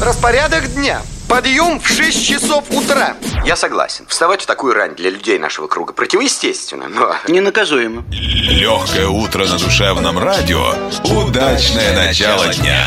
Распорядок дня. Подъем в 6 часов утра. Я согласен. Вставать в такую рань для людей нашего круга противоестественно, но... Ненаказуемо. Легкое утро на душевном радио. Удачное начало дня.